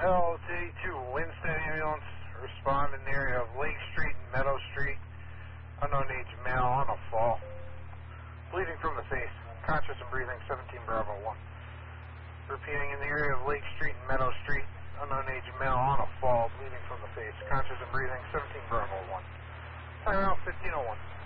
LT2, Winston ambulance, respond in the area of Lake Street and Meadow Street. Unknown age male on a fall. Bleeding from the face. Conscious and breathing, 17 Bravo 1. Repeating, in the area of Lake Street and Meadow Street. Unknown age male on a fall. Bleeding from the face. Conscious and breathing, 17 Bravo 1. Time out 1501.